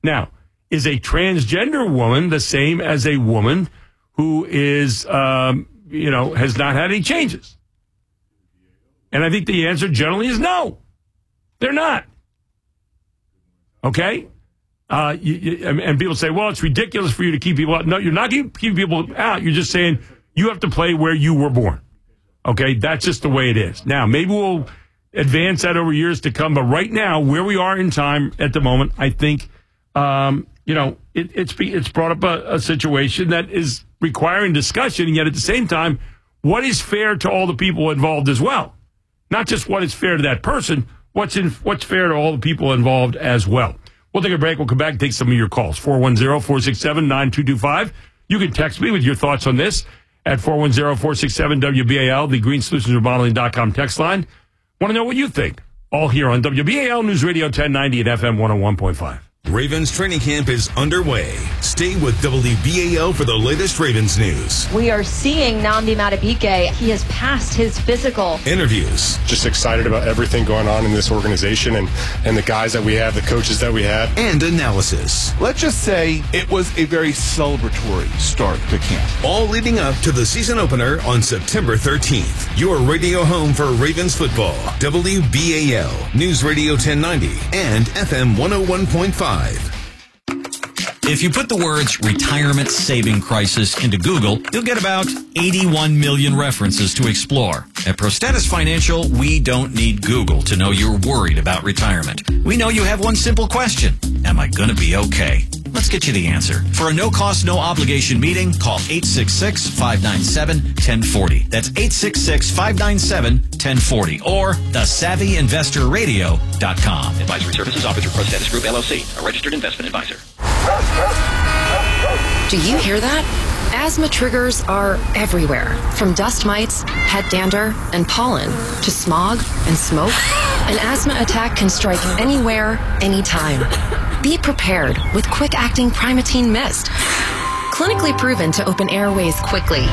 Now, is a transgender woman the same as a woman who is, has not had any changes? And I think the answer generally is no. They're not. Okay? And people say, well, it's ridiculous for you to keep people out. No, you're not keeping people out. You're just saying you have to play where you were born. Okay? That's just the way it is. Now, maybe we'll advance that over years to come. But right now, where we are in time at the moment, I think, it's brought up a situation that is requiring discussion. And yet at the same time, what is fair to all the people involved as well? Not just what is fair to that person, what's fair to all the people involved as well. We'll take a break. We'll come back and take some of your calls. 410-467-9225. You can text me with your thoughts on this at 410-467-WBAL, the GreenSolutionsRemodeling.com text line. Want to know what you think? All here on WBAL News Radio 1090 and FM 101.5. Ravens training camp is underway. Stay with WBAL for the latest Ravens news. We are seeing Nnamdi Madubuike. He has passed his physical. Interviews. Just excited about everything going on in this organization and the guys that we have, the coaches that we have. And analysis. Let's just say it was a very celebratory start to camp. All leading up to the season opener on September 13th. Your radio home for Ravens football. WBAL, News Radio 1090 and FM 101.5. If you put the words retirement saving crisis into Google, you'll get about 81 million references to explore. At Prostatus Financial, we don't need Google to know you're worried about retirement. We know you have one simple question. Am I going to be okay? Let's get you the answer. For a no-cost, no-obligation meeting, call 866-597-1040. That's 866-597-1040 or thesavvyinvestorradio.com. Advisory services offered through Prostatus Group, LLC, a registered investment advisor. Do you hear that? Asthma triggers are everywhere, from dust mites, head dander, and pollen, to smog and smoke. An asthma attack can strike anywhere, anytime. Be prepared with quick-acting Primatene Mist. Clinically proven to open airways quickly.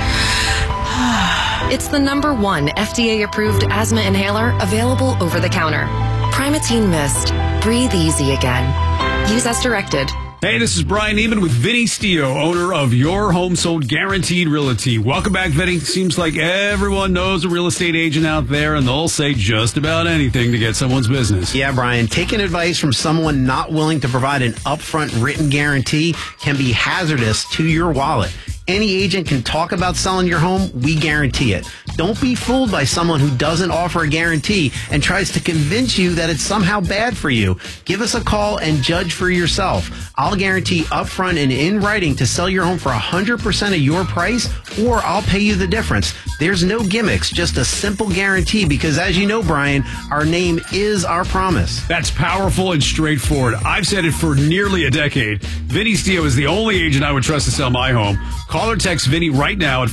It's the #1 FDA-approved asthma inhaler available over the counter. Primatene Mist. Breathe easy again. Use as directed. Hey, this is Brian Neiman with Vinny Stio, owner of Your Home Sold Guaranteed Realty. Welcome back, Vinny. Seems like everyone knows a real estate agent out there, and they'll say just about anything to get someone's business. Yeah, Brian, taking advice from someone not willing to provide an upfront written guarantee can be hazardous to your wallet. Any agent can talk about selling your home. We guarantee it. Don't be fooled by someone who doesn't offer a guarantee and tries to convince you that it's somehow bad for you. Give us a call and judge for yourself. I'll guarantee upfront and in writing to sell your home for 100% of your price, or I'll pay you the difference. There's no gimmicks, just a simple guarantee because, as you know, Brian, our name is our promise. That's powerful and straightforward. I've said it for nearly a decade. Vinny Stio is the only agent I would trust to sell my home. Call or text Vinny right now at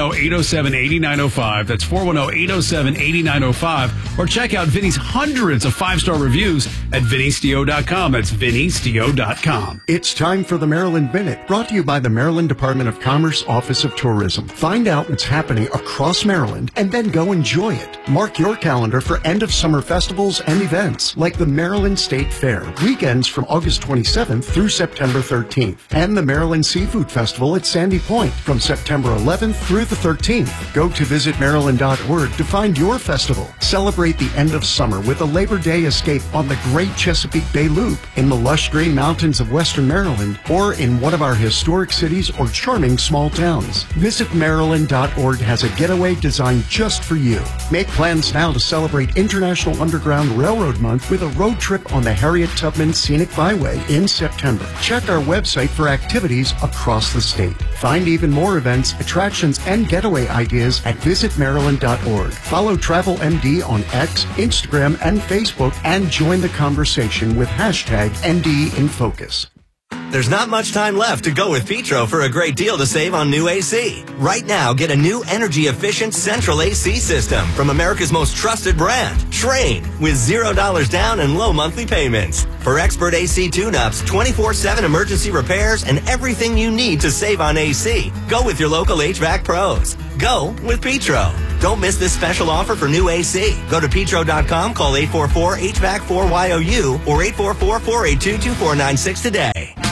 410-807-8905. That's 410-807-8905. Or check out Vinny's hundreds of 5-star reviews at vinnystio.com. That's vinnystio.com. It's time for the Maryland Minute, brought to you by the Maryland Department of Commerce Office of Tourism. Find out what's happening across Maryland and then go enjoy it. Mark your calendar for end-of-summer festivals and events like the Maryland State Fair, weekends from August 27th through September 13th, and the Maryland Seafood Festival at Sandy Point from September 11th through the 13th. Go to visitmaryland.org to find your festival. Celebrate the end of summer with a Labor Day escape on the Great Chesapeake Bay Loop, in the lush green mountains of Western Maryland, or in one of our historic cities or charming small towns. Visitmaryland.org has a getaway designed just for you. Make plans now to celebrate International Underground Railroad Month with a road trip on the Harriet Tubman Scenic Byway in September. Check our website for activities across the state. Find even more events, attractions, and getaway ideas at visitmaryland.org. Follow TravelMD on X, Instagram, and Facebook, and join the conversation with hashtag MDInFocus. There's not much time left to go with Petro for a great deal to save on new AC. Right now, get a new energy-efficient central AC system from America's most trusted brand, Trane, with $0 down and low monthly payments. For expert AC tune-ups, 24/7 emergency repairs, and everything you need to save on AC, go with your local HVAC pros. Go with Petro. Don't miss this special offer for new AC. Go to petro.com, call 844-HVAC-4YOU or 844-482-2496 today.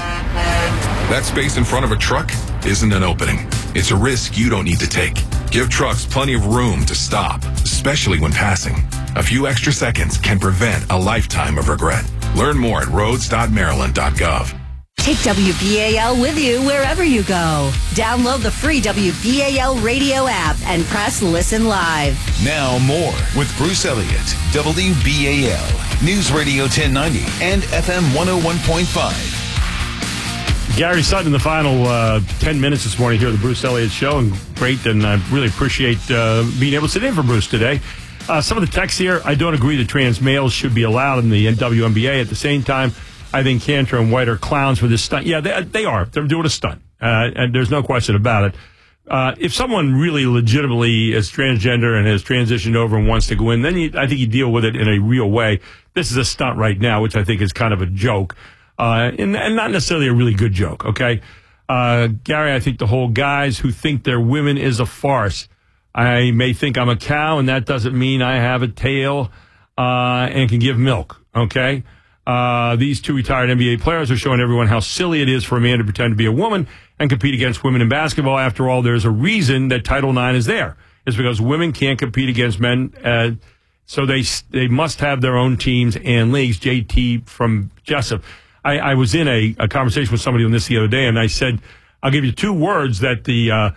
That space in front of a truck isn't an opening. It's a risk you don't need to take. Give trucks plenty of room to stop, especially when passing. A few extra seconds can prevent a lifetime of regret. Learn more at roads.maryland.gov. Take WBAL with you wherever you go. Download the free WBAL radio app and press Listen Live. Now more with Bruce Elliott, WBAL, News Radio 1090 and FM 101.5. Gary Sutton in the final 10 minutes this morning here at the Bruce Elliott Show, and great, and I really appreciate being able to sit in for Bruce today. Some of the texts here, I don't agree that trans males should be allowed in the WNBA. At the same time, I think Cantor and White are clowns for this stunt. Yeah, they are. They're doing a stunt, and there's no question about it. If someone really legitimately is transgender and has transitioned over and wants to go in, then I think you deal with it in a real way. This is a stunt right now, which I think is kind of a joke. And not necessarily a really good joke, okay? Gary, I think the whole guys who think they're women is a farce. I may think I'm a cow, and that doesn't mean I have a tail and can give milk, okay? These two retired NBA players are showing everyone how silly it is for a man to pretend to be a woman and compete against women in basketball. After all, there's a reason that Title IX is there. It's because women can't compete against men, so they must have their own teams and leagues. JT from Jessup. I was in a conversation with somebody on this the other day, and I said, I'll give you two words that the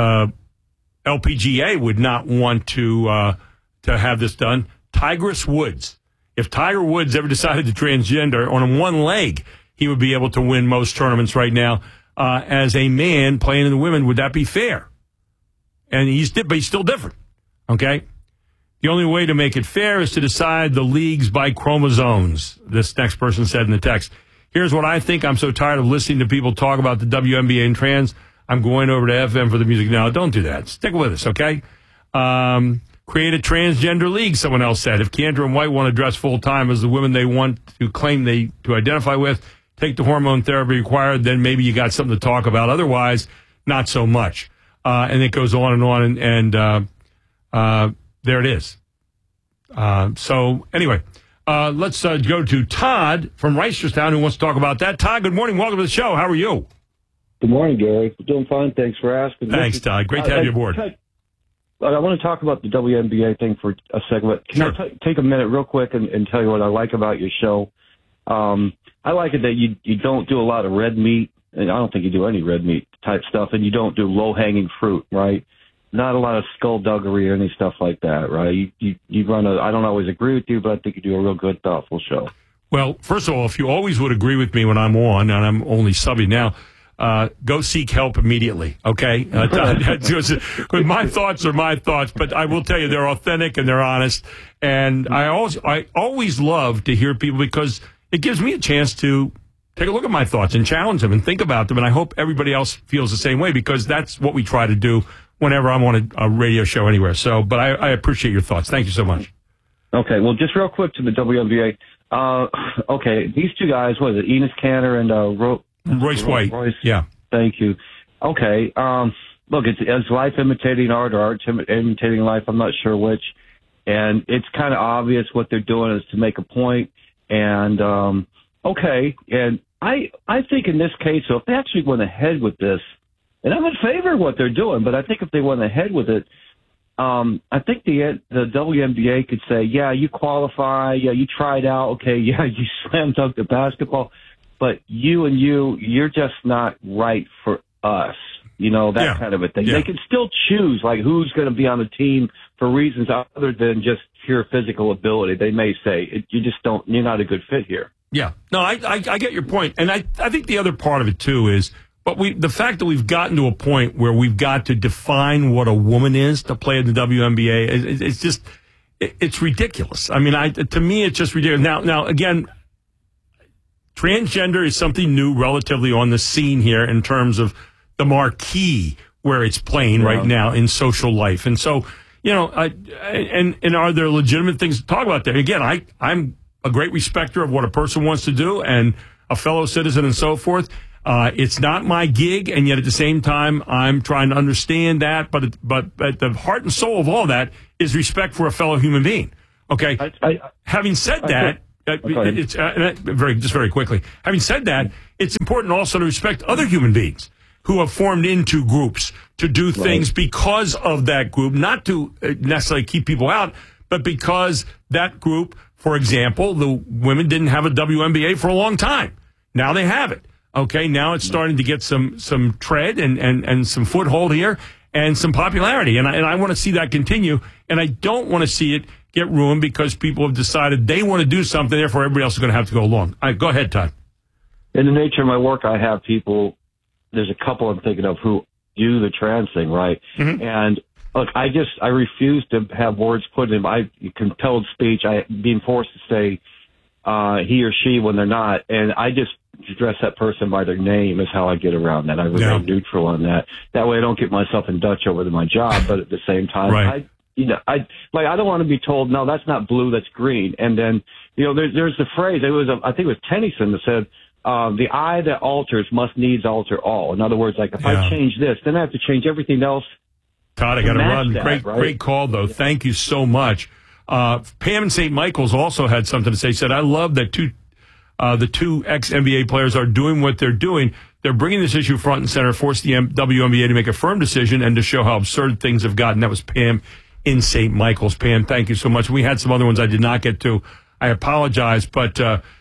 LPGA would not want to have this done. Tigress Woods. If Tiger Woods ever decided to transgender on one leg, he would be able to win most tournaments right now. As a man playing in the women, would that be fair? And he's still different, okay? The only way to make it fair is to decide the leagues by chromosomes, this next person said in the text. Here's what I think. I'm so tired of listening to people talk about the WNBA and trans. I'm going over to FM for the music now. Don't do that. Stick with us, okay? Create a transgender league, someone else said. If Cantor and White want to dress full-time as the women they want to claim to identify with, take the hormone therapy required, then maybe you got something to talk about. Otherwise, not so much. And it goes on, and there it is. So, anyway. Let's go to Todd from Reisterstown who wants to talk about that. Todd, good morning. Welcome to the show. How are you? Good morning, Gary. Doing fine. Thanks for asking. Thanks, Todd. Great to have you aboard. I want to talk about the WNBA thing for a second. Can I take a minute real quick and tell you what I like about your show? I like it that you don't do a lot of red meat, and I don't think you do any red meat type stuff, and you don't do low-hanging fruit, right? Not a lot of skullduggery or any stuff like that, right? You run I don't always agree with you, but I think you do a real good, thoughtful show. Well, first of all, if you always would agree with me when I'm on, and I'm only subbing now, go seek help immediately, okay? My thoughts are my thoughts, but I will tell you they're authentic and they're honest. And I always love to hear people because it gives me a chance to take a look at my thoughts and challenge them and think about them. And I hope everybody else feels the same way because that's what we try to do whenever I'm on a radio show anywhere. So, but I appreciate your thoughts. Thank you so much. Okay, well, just real quick to the WNBA. Okay, these two guys, what is it, Enes Kanter and Royce White. Royce? Yeah. Thank you. Okay, look, it's life imitating art or art imitating life. I'm not sure which. And it's kind of obvious what they're doing is to make a point. And, okay, and I think in this case, so if they actually went ahead with this, and I'm in favor of what they're doing, but I think if they went ahead with it, I think the WNBA could say, yeah, you qualify, yeah, you tried out, okay, yeah, you slam dunk the basketball, but you're just not right for us. You know, that kind of a thing. Yeah. They can still choose, like, who's going to be on the team for reasons other than just pure physical ability. They may say, you're not a good fit here. Yeah. No, I get your point. And I think the other part of it, too, is the fact that we've gotten to a point where we've got to define what a woman is to play in the WNBA, it's just, it's ridiculous. I mean, to me, it's just ridiculous. Now, again, transgender is something new relatively on the scene here in terms of the marquee where it's playing right now in social life. And so, you know, and are there legitimate things to talk about there? Again, I'm a great respecter of what a person wants to do and a fellow citizen and so forth. It's not my gig, and yet at the same time, I'm trying to understand that. But at the heart and soul of all that is respect for a fellow human being. Okay. Having said that, very quickly. Having said that, it's important also to respect other human beings who have formed into groups to do things because of that group, not to necessarily keep people out, but because that group, for example, the women didn't have a WNBA for a long time. Now they have it. Okay, now it's starting to get some tread and some foothold here and some popularity. And I want to see that continue. And I don't want to see it get ruined because people have decided they want to do something, therefore everybody else is going to have to go along. All right, go ahead, Todd. In the nature of my work, I have people, there's a couple I'm thinking of who do the trans thing, right? Mm-hmm. And look, I refuse to have words put in compelled speech. Being forced to say he or she when they're not, and I just address that person by their name is how I get around that. I remain neutral on that. That way I don't get myself in Dutch over my job, but at the same time, I don't want to be told, no, that's not blue, that's green. And then, there's the phrase, I think it was Tennyson that said, the eye that alters must needs alter all. In other words, if I change this, then I have to change everything else. Todd, I got to run. Great call, though. Thank you so much. Pam in St. Michael's also had something to say. Said, I love that the two ex-NBA players are doing what they're doing. They're bringing this issue front and center, force the WNBA to make a firm decision and to show how absurd things have gotten. That was Pam in St. Michael's. Pam, thank you so much. We had some other ones I did not get to. I apologize, but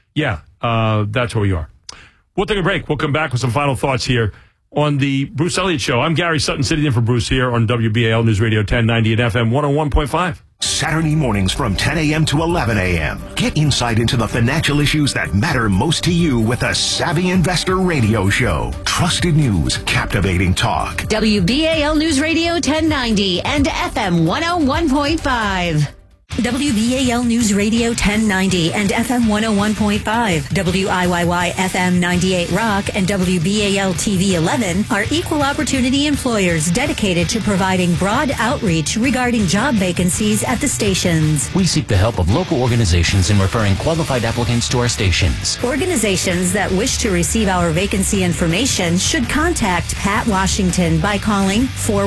that's where we are. We'll take a break. We'll come back with some final thoughts here on the Bruce Elliott Show. I'm Gary Sutton, sitting in for Bruce here on WBAL News Radio 1090 and FM 101.5. Saturday mornings from 10 a.m. to 11 a.m. Get insight into the financial issues that matter most to you with the Savvy Investor Radio Show. Trusted news, captivating talk. WBAL News Radio 1090 and FM 101.5. WBAL News Radio 1090 and FM 101.5, WIYY FM 98 Rock, and WBAL TV 11 are equal opportunity employers dedicated to providing broad outreach regarding job vacancies at the stations. We seek the help of local organizations in referring qualified applicants to our stations. Organizations that wish to receive our vacancy information should contact Pat Washington by calling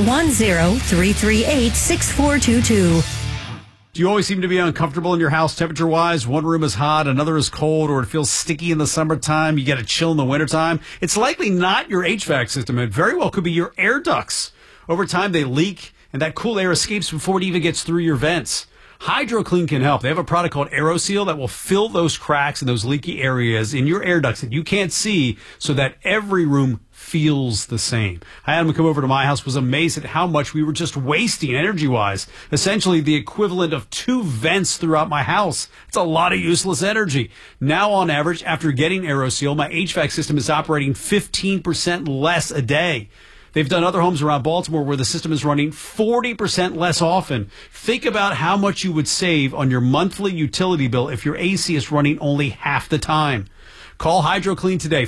410-338-6422. Do you always seem to be uncomfortable in your house temperature-wise? One room is hot, another is cold, or it feels sticky in the summertime, you get a chill in the wintertime? It's likely not your HVAC system. It very well could be your air ducts. Over time, they leak, and that cool air escapes before it even gets through your vents. HydroClean can help. They have a product called AeroSeal that will fill those cracks and those leaky areas in your air ducts that you can't see so that every room feels the same. I had him come over to my house, was amazed at how much we were just wasting energy-wise. Essentially the equivalent of 2 vents throughout my house. It's a lot of useless energy. Now, on average, after getting AeroSeal, my HVAC system is operating 15% less a day. They've done other homes around Baltimore where the system is running 40% less often. Think about how much you would save on your monthly utility bill if your AC is running only half the time. Call HydroClean today,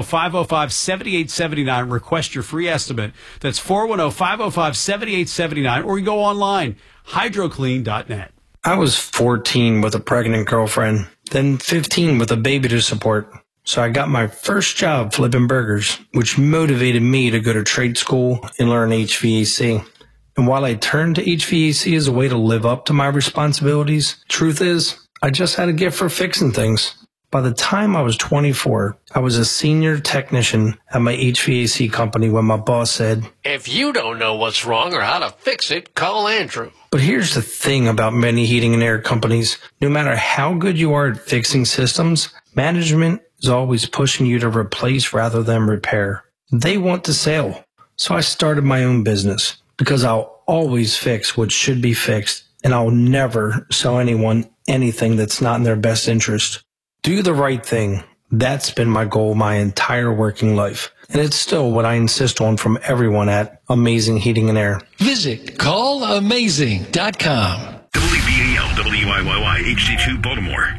410-505-7879. Request your free estimate. That's 410-505-7879, or you go online, hydroclean.net. I was 14 with a pregnant girlfriend, then 15 with a baby to support. So I got my first job flipping burgers, which motivated me to go to trade school and learn HVAC. And while I turned to HVAC as a way to live up to my responsibilities, truth is, I just had a gift for fixing things. By the time I was 24, I was a senior technician at my HVAC company when my boss said, "If you don't know what's wrong or how to fix it, call Andrew." But here's the thing about many heating and air companies. No matter how good you are at fixing systems, management is always pushing you to replace rather than repair. They want the sale. So I started my own business because I'll always fix what should be fixed, and I'll never sell anyone anything that's not in their best interest. Do the right thing. That's been my goal my entire working life. And it's still what I insist on from everyone at Amazing Heating and Air. Visit callamazing.com. WBAL, WIYY, HD2 Baltimore.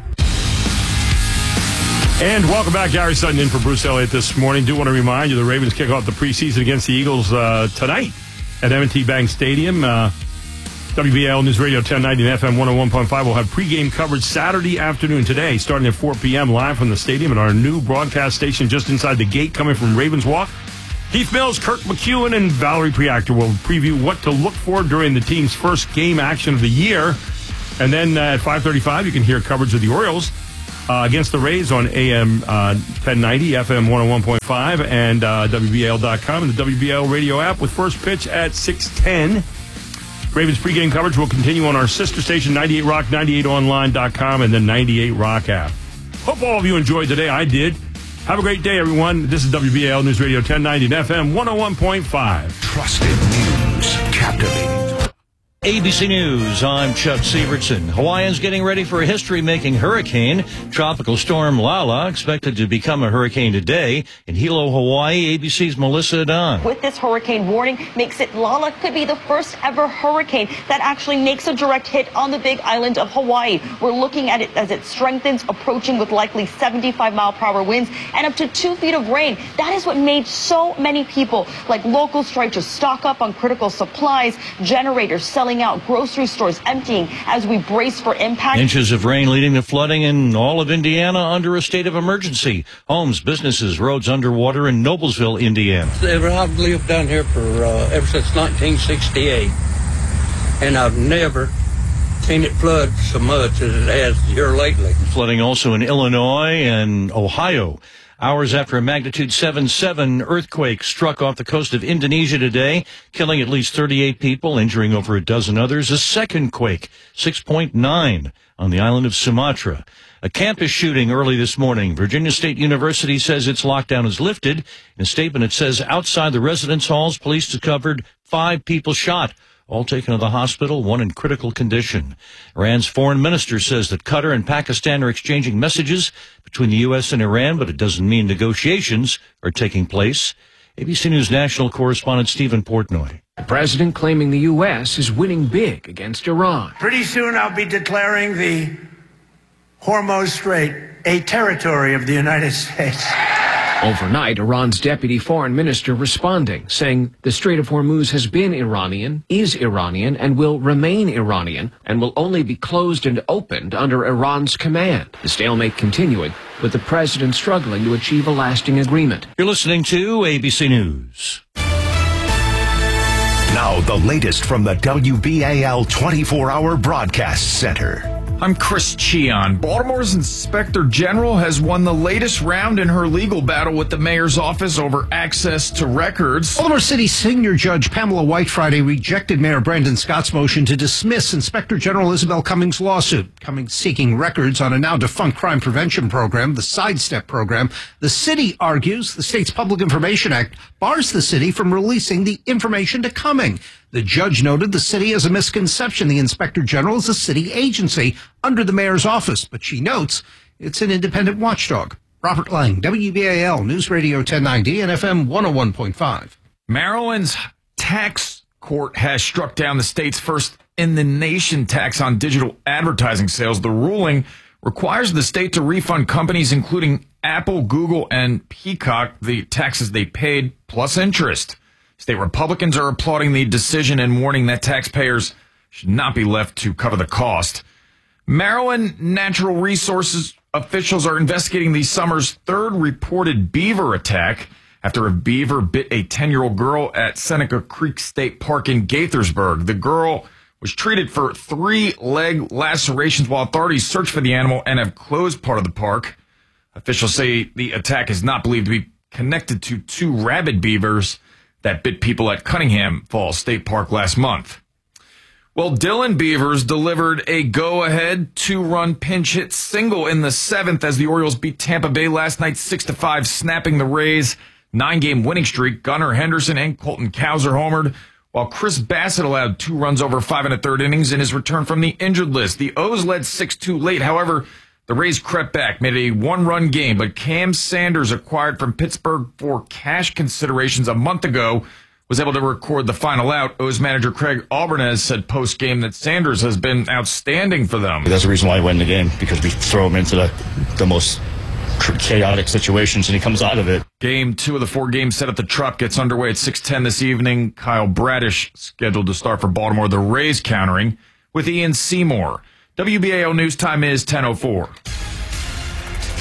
And welcome back. Gary Sutton in for Bruce Elliott this morning. Do want to remind you the Ravens kick off the preseason against the Eagles tonight at M&T Bank Stadium. WBAL News Radio 1090 and FM 101.5 will have pregame coverage Saturday afternoon today, starting at 4 p.m. live from the stadium at our new broadcast station just inside the gate coming from Ravens Walk. Heath Mills, Kirk McEwen, and Valerie Priactor will preview what to look for during the team's first game action of the year. And then at 5:35, you can hear coverage of the Orioles against the Rays on AM 1090, FM 101.5, and WBL.com and the WBL radio app with first pitch at 6:10. Ravens pregame coverage will continue on our sister station, 98 Rock, 98online.com, and the 98 Rock app. Hope all of you enjoyed today. I did. Have a great day, everyone. This is WBL News Radio 1090 and FM 101.5. Trusted news, captivating. ABC News, I'm Chuck Sievertson. Hawaiians getting ready for a history-making hurricane. Tropical storm Lala expected to become a hurricane today. In Hilo, Hawaii, ABC's Melissa Adon. With this hurricane warning, makes it Lala could be the first ever hurricane that actually makes a direct hit on the big island of Hawaii. We're looking at it as it strengthens, approaching with likely 75-mile-per-hour winds and up to 2 feet of rain. That is what made so many people, like locals, try to stock up on critical supplies, generators selling out, grocery stores emptying as we brace for impact. Inches of rain leading to flooding in all of Indiana under a state of emergency. Homes, businesses, roads underwater in Noblesville, Indiana. I've lived down here for ever since 1968, and I've never seen it flood so much as it has here lately. Flooding also in Illinois and Ohio. Hours after a magnitude 7.7 earthquake struck off the coast of Indonesia today, killing at least 38 people, injuring over a dozen others. A second quake, 6.9, on the island of Sumatra. A campus shooting early this morning. Virginia State University says its lockdown is lifted. In a statement, it says outside the residence halls, police discovered 5 people shot, all taken to the hospital, one in critical condition. Iran's foreign minister says that Qatar and Pakistan are exchanging messages between the U.S. and Iran, but it doesn't mean negotiations are taking place. ABC News national correspondent Stephen Portnoy. The president claiming the U.S. is winning big against Iran. Pretty soon I'll be declaring the Hormuz Strait a territory of the United States. Overnight, Iran's deputy foreign minister responding, saying the Strait of Hormuz has been Iranian, is Iranian, and will remain Iranian, and will only be closed and opened under Iran's command. The stalemate continuing, with the president struggling to achieve a lasting agreement. You're listening to ABC News. Now the latest from the WBAL 24-hour broadcast center. I'm Chris Cheon. Baltimore's Inspector General has won the latest round in her legal battle with the mayor's office over access to records. Baltimore City Senior Judge Pamela White Friday rejected Mayor Brandon Scott's motion to dismiss Inspector General Isabel Cummings' lawsuit. Cummings seeking records on a now defunct crime prevention program, the Sidestep program. The city argues the state's Public Information Act bars the city from releasing the information to Cummings. The judge noted the city has a misconception the Inspector General is a city agency under the mayor's office, but she notes it's an independent watchdog. Robert Lang, WBAL News Radio 1090 and FM 101.5. Maryland's tax court has struck down the state's first in-the-nation tax on digital advertising sales. The ruling requires the state to refund companies including Apple, Google, and Peacock the taxes they paid plus interest. State Republicans are applauding the decision and warning that taxpayers should not be left to cover the cost. Maryland Natural Resources officials are investigating the summer's third reported beaver attack after a beaver bit a 10-year-old girl at Seneca Creek State Park in Gaithersburg. The girl was treated for 3 leg lacerations while authorities search for the animal and have closed part of the park. Officials say the attack is not believed to be connected to 2 rabid beavers that bit people at Cunningham Falls State Park last month. Well, Dylan Beavers delivered a go-ahead 2-run pinch hit single in the 7th as the Orioles beat Tampa Bay last night 6-5, snapping the Rays' 9-game winning streak. Gunnar Henderson and Colton Cowser homered, while Chris Bassett allowed 2 runs over 5 1/3 innings in his return from the injured list. The O's led 6-2 late. However, the Rays crept back, made a 1-run game, but Cam Sanders, acquired from Pittsburgh for cash considerations a month ago, was able to record the final out. O's manager Craig Albernez said post-game that Sanders has been outstanding for them. That's the reason why I win the game, because we throw him into the most chaotic situations, and he comes out of it. Game 2 of the 4 games set at the Trop gets underway at 6:10 this evening. Kyle Bradish scheduled to start for Baltimore. The Rays countering with Ian Seymour. WBAL News time is 10:04.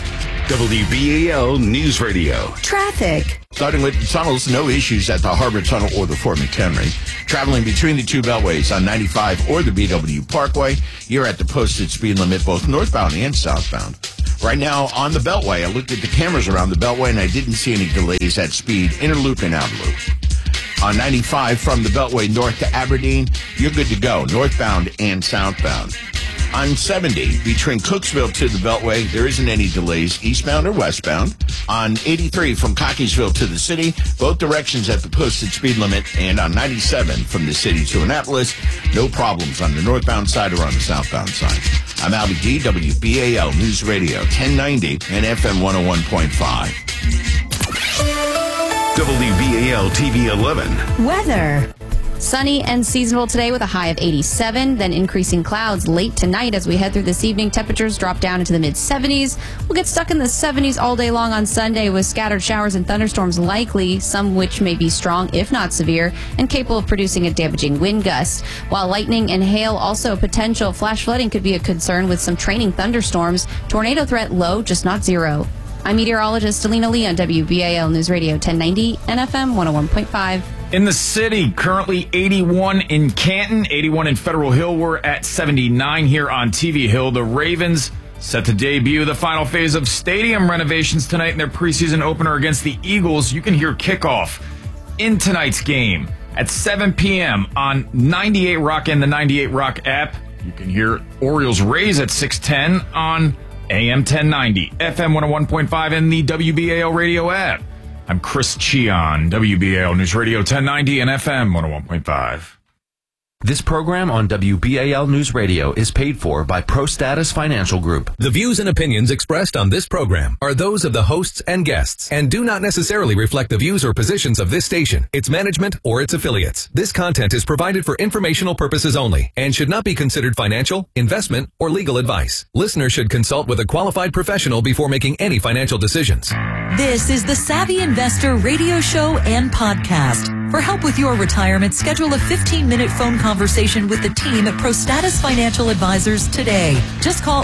WBAL News Radio. Traffic. Starting with the tunnels, no issues at the Harbor Tunnel or the Fort McHenry. Traveling between the two beltways on 95 or the BW Parkway, you're at the posted speed limit both northbound and southbound. Right now on the Beltway, I looked at the cameras around the Beltway and I didn't see any delays at speed, inner loop and outer loop. On 95 from the Beltway north to Aberdeen, you're good to go, northbound and southbound. On 70, between Cooksville to the Beltway, there isn't any delays, eastbound or westbound. On 83 from Cockeysville to the city, both directions at the posted speed limit. And on 97 from the city to Annapolis, no problems on the northbound side or on the southbound side. I'm Albie D, WBAL News Radio 1090 and FM 101.5. WBAL TV 11. Weather. Sunny and seasonable today with a high of 87, then increasing clouds late tonight as we head through this evening. Temperatures drop down into the mid-70s. We'll get stuck in the 70s all day long on Sunday with scattered showers and thunderstorms likely, some which may be strong if not severe and capable of producing a damaging wind gust. While lightning and hail also potential, flash flooding could be a concern with some training thunderstorms. Tornado threat low, just not zero. I'm meteorologist Alina Lee on WBAL News Radio 1090 and FM 101.5. In the city, currently 81 in Canton, 81 in Federal Hill. We're at 79 here on TV Hill. The Ravens set to debut the final phase of stadium renovations tonight in their preseason opener against the Eagles. You can hear kickoff in tonight's game at 7 p.m. on 98 Rock and the 98 Rock app. You can hear Orioles Rays at 6:10 on AM 1090, FM 101.5, and the WBAL radio app. I'm Chris Chion, WBAL News Radio 1090 and FM 101.5. This program on WBAL News Radio is paid for by ProStatus Financial Group. The views and opinions expressed on this program are those of the hosts and guests and do not necessarily reflect the views or positions of this station, its management, or its affiliates. This content is provided for informational purposes only and should not be considered financial, investment, or legal advice. Listeners should consult with a qualified professional before making any financial decisions. This is the Savvy Investor radio show and podcast. For help with your retirement, schedule a 15-minute phone conversation with the team at ProStatus Financial Advisors today. Just call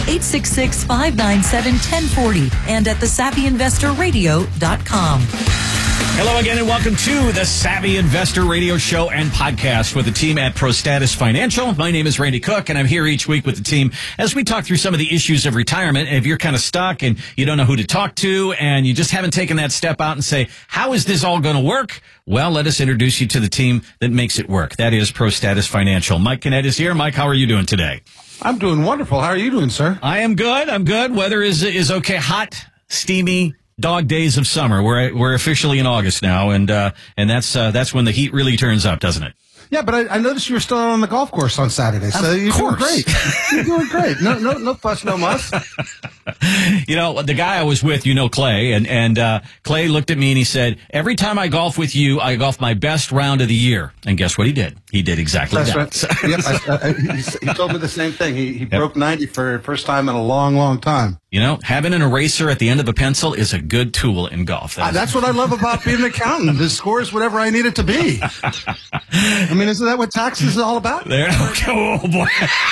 866-597-1040 and at thesavvyinvestorradio.com. Hello again and welcome to the Savvy Investor Radio Show and Podcast with the team at ProStatus Financial. My name is Randy Cook and I'm here each week with the team as we talk through some of the issues of retirement. And if you're kind of stuck and you don't know who to talk to and you just haven't taken that step out and say, how is this all going to work? Well, let us introduce you to the team that makes it work. That is ProStatus Financial. Mike Kinnett is here. Mike, how are you doing today? I'm doing wonderful. How are you doing, sir? I am good. I'm good. Weather is okay. Hot, steamy, dog days of summer. We're officially in August now, and that's when the heat really turns up, doesn't it? Yeah, but I noticed you were still on the golf course on Saturday, so you're doing great. You're doing great. No fuss, no muss. You know, the guy I was with, Clay, and Clay looked at me and he said, every time I golf with you, I golf my best round of the year. And guess what he did? He did exactly that. Right. Yep, he told me the same thing. He broke 90 for the first time in a long, long time. You know, having an eraser at the end of a pencil is a good tool in golf. That's what I love about being an accountant. The score is whatever I need it to be. I mean, isn't that what taxes is all about? There, oh boy.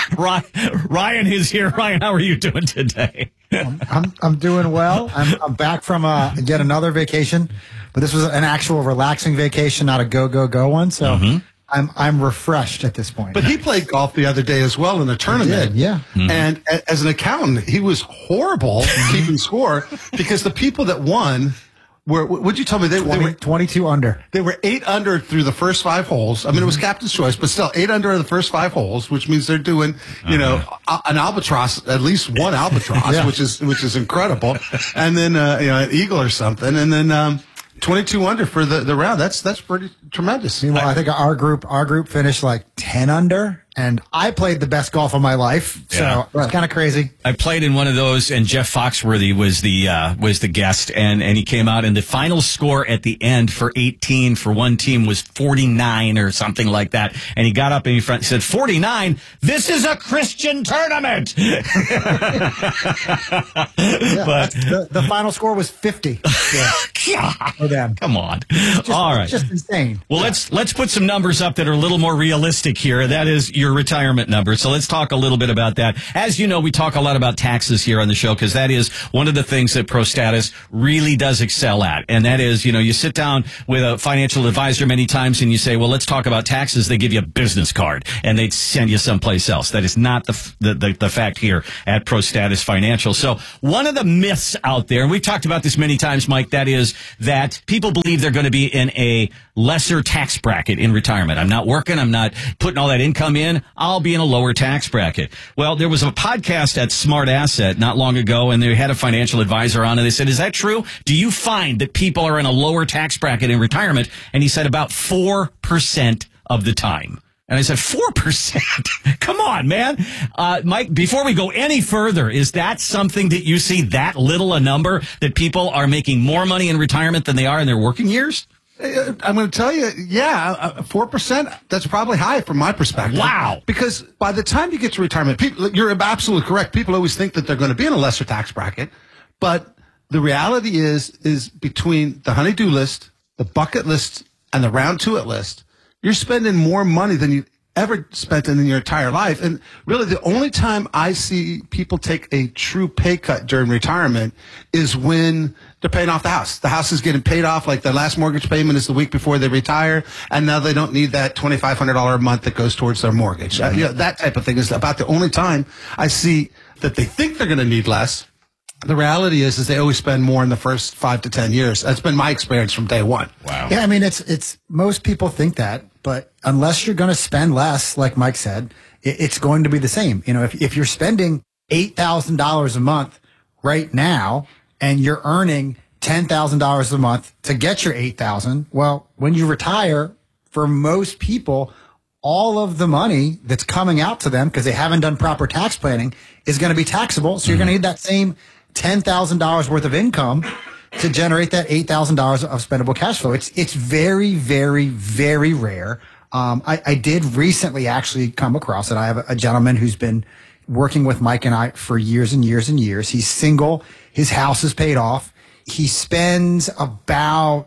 Ryan is here. Ryan, how are you doing today? I'm doing well. I'm back from yet another vacation, but this was an actual relaxing vacation, not a go one. So I'm refreshed at this point. But he played golf the other day as well in the tournament. Yeah. Mm-hmm. And as an accountant, he was horrible keeping score because the people that won were, what'd you tell me? They were 22 under. They were 8 under through the first 5 holes. I mean, it was captain's choice, but still 8 under the first 5 holes, which means they're doing, an albatross, at least one albatross, which is incredible. And then, an eagle or something. And then, 22 under for the round. That's pretty tremendous. Meanwhile, I think our group finished like 10 under, and I played the best golf of my life. So it's kind of crazy. I played in one of those, and Jeff Foxworthy was the guest, and he came out, and the final score at the end for 18 for one team was 49 or something like that. And he got up and he said, 49? This is a Christian tournament. But the final score was 50. For them. Come on. All right. Just insane. Well, let's put some numbers up that are a little more realistic here. That is your retirement number. So let's talk a little bit about that. As you know, we talk a lot about taxes here on the show because that is one of the things that ProStatus really does excel at. And that is, you sit down with a financial advisor many times and you say, well, let's talk about taxes. They give you a business card and they send you someplace else. That is not the fact here at ProStatus Financial. So one of the myths out there, and we've talked about this many times, Mike, that is that people believe they're going to be in a lesser tax bracket in retirement. I'm not working. I'm not putting all that income in. I'll be in a lower tax bracket. Well, there was a podcast at Smart Asset not long ago, and they had a financial advisor on, and they said, is that true? Do you find that people are in a lower tax bracket in retirement? And he said about 4% of the time. And I said, 4%? Come on, man. Mike, before we go any further, is that something that you see, that little a number, that people are making more money in retirement than they are in their working years? I'm going to tell you, 4%, that's probably high from my perspective. Wow. Because by the time you get to retirement, you're absolutely correct. People always think that they're going to be in a lesser tax bracket. But the reality is between the honey-do list, the bucket list, and the round to it list, you're spending more money than you ever spent in your entire life. And really, the only time I see people take a true pay cut during retirement is when they're paying off the house. The house is getting paid off, like their last mortgage payment is the week before they retire, and now they don't need that $2,500 a month that goes towards their mortgage. That type of thing is about the only time I see that they think they're going to need less. The reality is they always spend more in the first 5 to 10 years. That's been my experience from day one. Wow. Yeah, I mean, it's most people think that, but unless you're going to spend less, like Mike said, it's going to be the same. If you're spending $8,000 a month right now and you're earning $10,000 a month to get your $8,000, well, when you retire, for most people, all of the money that's coming out to them because they haven't done proper tax planning is going to be taxable. So you're going to need that same $10,000 worth of income to generate that $8,000 of spendable cash flow. It's very, very, very rare. I did recently actually come across it. I have a gentleman who's been working with Mike and I for years and years and years. He's single. His house is paid off. He spends about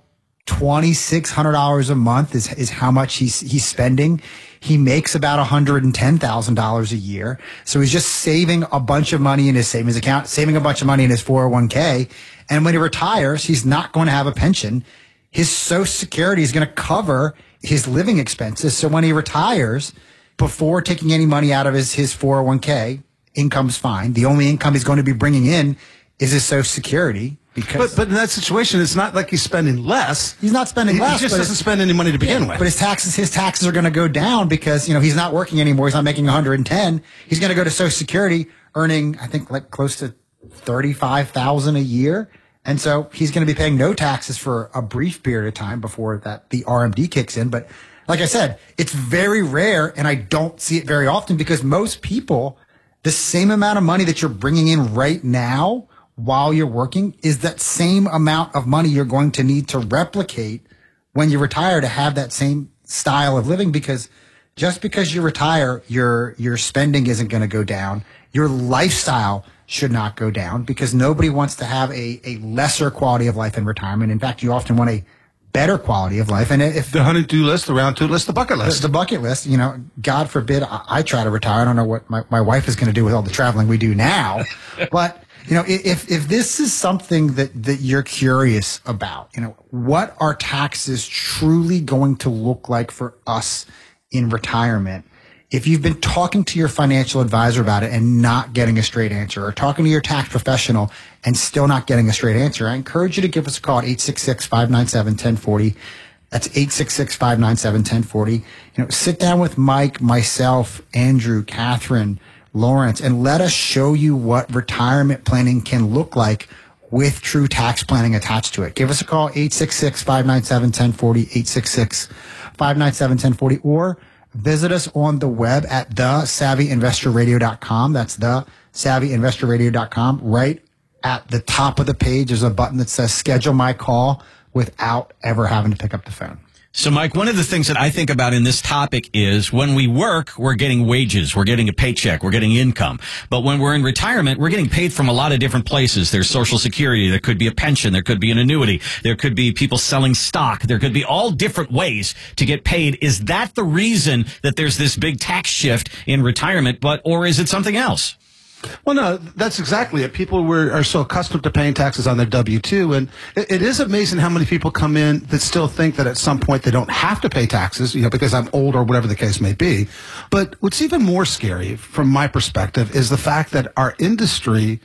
$2,600 a month is how much he's spending. He makes about $110,000 a year. So he's just saving a bunch of money in his savings account, saving a bunch of money in his 401k. And when he retires, he's not going to have a pension. His Social Security is going to cover his living expenses. So when he retires, before taking any money out of his 401k, income's fine. The only income he's going to be bringing in is his Social Security. But in that situation, it's not like he's spending less. He's not spending less. He just doesn't spend any money to begin with. But his taxes are going to go down because, he's not working anymore. He's not making 110. He's going to go to Social Security earning, I think, like close to $35,000 a year. And so he's going to be paying no taxes for a brief period of time before the RMD kicks in. But like I said, it's very rare, and I don't see it very often because most people, the same amount of money that you're bringing in right now while you're working is that same amount of money you're going to need to replicate when you retire to have that same style of living, because just because you retire, your spending isn't going to go down. Your lifestyle should not go down because nobody wants to have a lesser quality of life in retirement. In fact, you often want a better quality of life. And if the honey-do list, the round two list, the bucket list. The bucket list, God forbid I try to retire. I don't know what my wife is going to do with all the traveling we do now. But if this is something that you're curious about, what are taxes truly going to look like for us in retirement? If you've been talking to your financial advisor about it and not getting a straight answer, or talking to your tax professional and still not getting a straight answer, I encourage you to give us a call at 866-597-1040. That's 866-597-1040. Sit down with Mike, myself, Andrew, Catherine, Lawrence, and let us show you what retirement planning can look like with true tax planning attached to it. Give us a call, 866-597-1040, 866-597-1040, or visit us on the web at thesavvyinvestorradio.com. That's thesavvyinvestorradio.com. Right at the top of the page, there's a button that says schedule my call without ever having to pick up the phone. So, Mike, one of the things that I think about in this topic is when we work, we're getting wages, we're getting a paycheck, we're getting income. But when we're in retirement, we're getting paid from a lot of different places. There's Social Security, there could be a pension, there could be an annuity, there could be people selling stock, there could be all different ways to get paid. Is that the reason that there's this big tax shift in retirement, or is it something else? Well, no, that's exactly it. People are so accustomed to paying taxes on their W-2, and it is amazing how many people come in that still think that at some point they don't have to pay taxes, because I'm old or whatever the case may be. But what's even more scary from my perspective is the fact that our industry,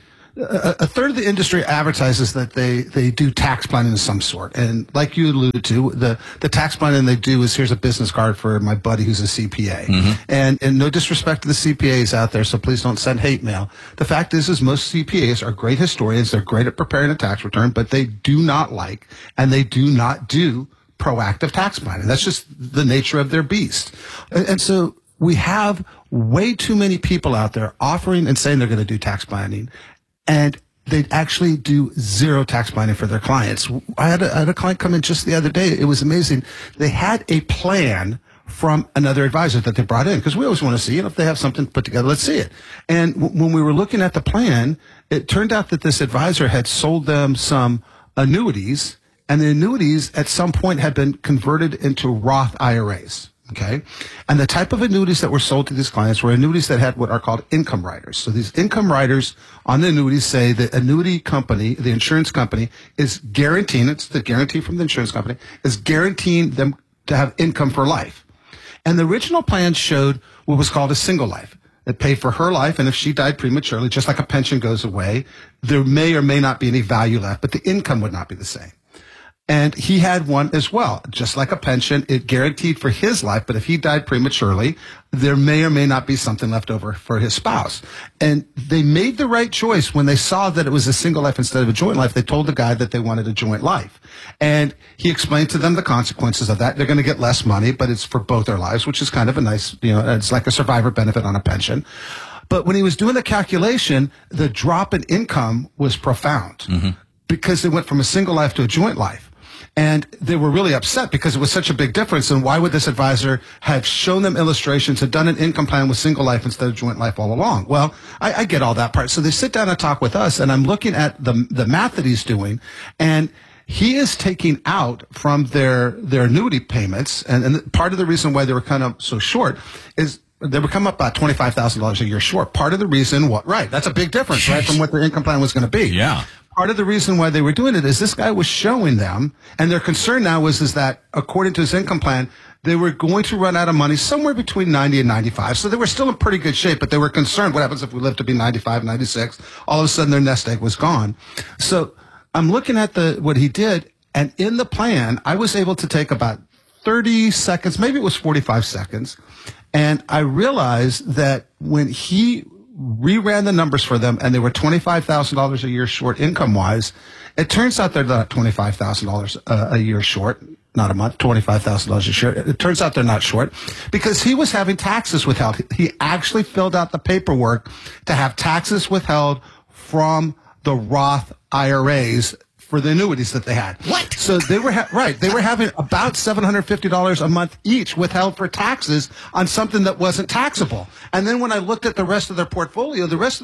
a third of the industry advertises that they do tax planning of some sort. And like you alluded to, the tax planning they do is, here's a business card for my buddy who's a CPA. Mm-hmm. And no disrespect to the CPAs out there, so please don't send hate mail. The fact is most CPAs are great historians. They're great at preparing a tax return, but they do not like and they do not do proactive tax planning. That's just the nature of their beast. And so we have way too many people out there offering and saying they're going to do tax planning, and they actually do zero tax planning for their clients. I had a client come in just the other day. It was amazing. They had a plan from another advisor that they brought in, because we always want to see, if they have something put together, let's see it. And when we were looking at the plan, it turned out that this advisor had sold them some annuities, and the annuities at some point had been converted into Roth IRAs. Okay. And the type of annuities that were sold to these clients were annuities that had what are called income riders. So these income riders on the annuities say the annuity company, the insurance company, is guaranteeing, it's the guarantee from the insurance company, is guaranteeing them to have income for life. And the original plan showed what was called a single life. It paid for her life, and if she died prematurely, just like a pension goes away, there may or may not be any value left, but the income would not be the same. And he had one as well, just like a pension. It guaranteed for his life, but if he died prematurely, there may or may not be something left over for his spouse. And they made the right choice when they saw that it was a single life instead of a joint life. They told the guy that they wanted a joint life. And he explained to them the consequences of that. They're going to get less money, but it's for both their lives, which is kind of a nice, it's like a survivor benefit on a pension. But when he was doing the calculation, the drop in income was profound because they went from a single life to a joint life. And they were really upset because it was such a big difference. And why would this advisor have shown them illustrations, had done an income plan with single life instead of joint life all along? Well, I get all that part. So they sit down and talk with us, and I'm looking at the math that he's doing, and he is taking out from their annuity payments. And part of the reason why they were kind of so short is they would come up about $25,000 a year short. Part of the reason, that's a big difference, right, from what their income plan was going to be. Yeah. Part of the reason why they were doing it is this guy was showing them, and their concern now is that according to his income plan, they were going to run out of money somewhere between 90 and 95. So they were still in pretty good shape, but they were concerned what happens if we live to be 95, 96. All of a sudden their nest egg was gone. So I'm looking at what he did, and in the plan, I was able to take about 30 seconds, maybe it was 45 seconds, and I realized that when he reran the numbers for them, and they were $25,000 a year short income-wise. It turns out they're not $25,000 a year short, not a month, $25,000 a year. It turns out they're not short because he was having taxes withheld. He actually filled out the paperwork to have taxes withheld from the Roth IRAs for the annuities that they had. What? So they were they were having about $750 a month each withheld for taxes on something that wasn't taxable. And then when I looked at the rest of their portfolio, or the rest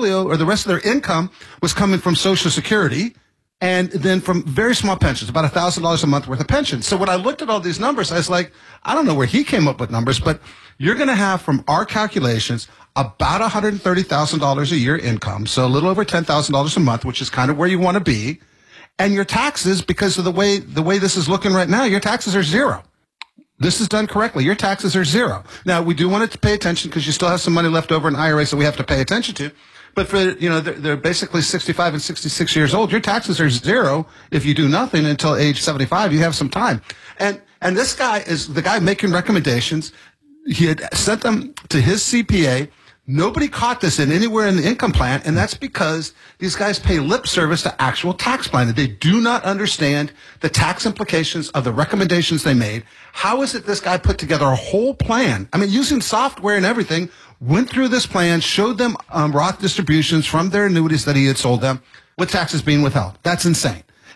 of their income was coming from Social Security, and then from very small pensions, about $1,000 a month worth of pensions. So when I looked at all these numbers, I was like, I don't know where he came up with numbers, but you're going to have, from our calculations, about $130,000 a year income, so a little over $10,000 a month, which is kind of where you want to be. And your taxes, because of the way this is looking right now, your taxes are zero. This is done correctly. Your taxes are zero. Now, we do want it to pay attention because you still have some money left over in IRAs that we have to pay attention to. But for, they're basically 65 and 66 years old. Your taxes are zero if you do nothing until age 75. You have some time. And this guy is the guy making recommendations. He had sent them to his CPA. Nobody caught this anywhere in the income plan, and that's because these guys pay lip service to actual tax planning. They do not understand the tax implications of the recommendations they made. How is it this guy put together a whole plan? I mean, using software and everything, went through this plan, showed them Roth distributions from their annuities that he had sold them with taxes being withheld. That's insane.